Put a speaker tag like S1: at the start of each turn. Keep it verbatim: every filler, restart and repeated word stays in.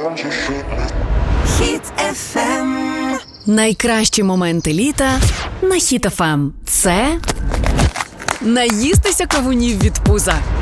S1: Хіт еф ем.
S2: Найкращі моменти літа на Хіт еф ем. Це наїстися кавунів від пуза.